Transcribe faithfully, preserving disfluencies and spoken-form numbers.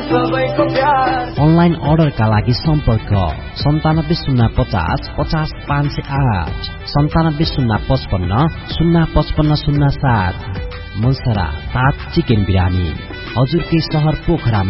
Online अर्डरका लागि सम्पर्क सन्तानब्बे शून्य पचास पचास पाँच सय आठ सन्तानब्बे शून्य पचपन्न शून्य पचपन्न शून्य सात। मलसरा सात चिकन बिरामी हजुरकै सहर पोखरामा।